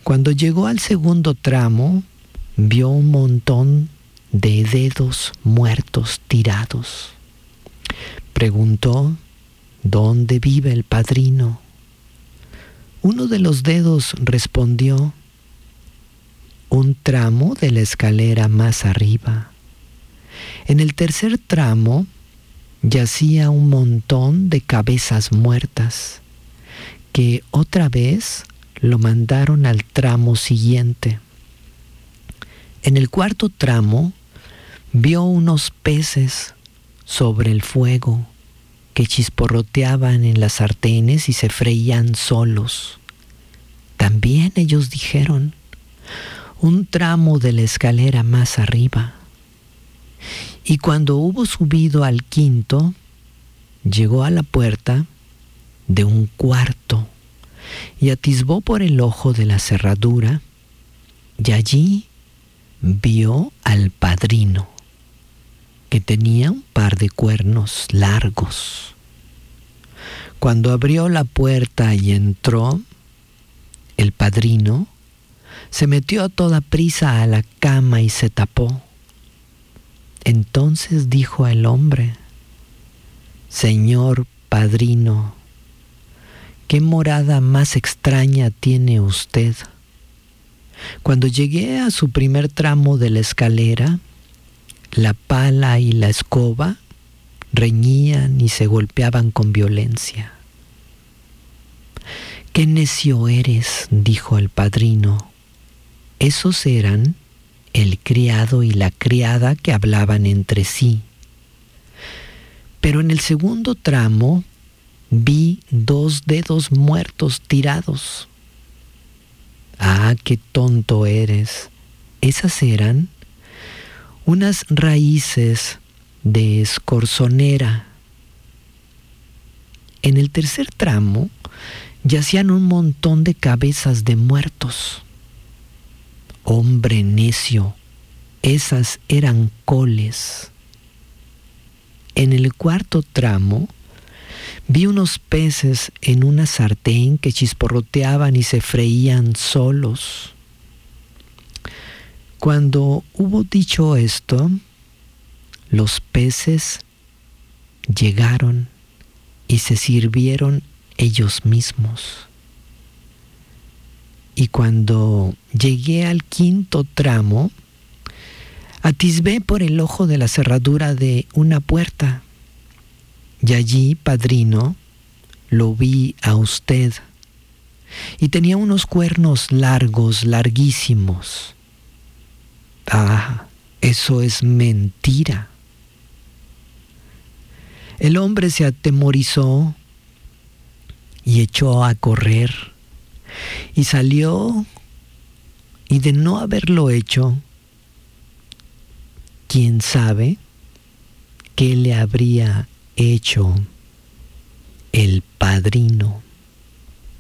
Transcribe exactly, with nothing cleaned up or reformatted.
Cuando llegó al segundo tramo, vio un montón de dedos muertos tirados. Preguntó: ¿dónde vive el padrino? Uno de los dedos respondió: un tramo de la escalera más arriba. En el tercer tramo yacía un montón de cabezas muertas, que otra vez lo mandaron al tramo siguiente. En el cuarto tramo vio unos peces sobre el fuego que chisporroteaban en las sartenes y se freían solos. También ellos dijeron: un tramo de la escalera más arriba. Y cuando hubo subido al quinto, llegó a la puerta de un cuarto y atisbó por el ojo de la cerradura, y allí vio al padrino, que tenía un par de cuernos largos. Cuando abrió la puerta y entró, el padrino se metió a toda prisa a la cama y se tapó. Entonces dijo el hombre: Señor padrino, ¿qué morada más extraña tiene usted? Cuando llegué a su primer tramo de la escalera, la pala y la escoba reñían y se golpeaban con violencia. ¡Qué necio eres!, dijo el padrino. Esos eran el criado y la criada que hablaban entre sí. Pero en el segundo tramo vi dos dedos muertos tirados. ¡Ah, qué tonto eres! Esas eran unas raíces de escorzonera. En el tercer tramo yacían un montón de cabezas de muertos. Hombre necio, esas eran coles. En el cuarto tramo vi unos peces en una sartén que chisporroteaban y se freían solos. Cuando hubo dicho esto, los peces llegaron y se sirvieron ellos mismos. Y cuando llegué al quinto tramo, atisbé por el ojo de la cerradura de una puerta. Y allí, padrino, lo vi a usted. Y tenía unos cuernos largos, larguísimos. Ah, eso es mentira. El hombre se atemorizó y echó a correr. Y salió, y de no haberlo hecho, quién sabe qué le habría hecho el padrino.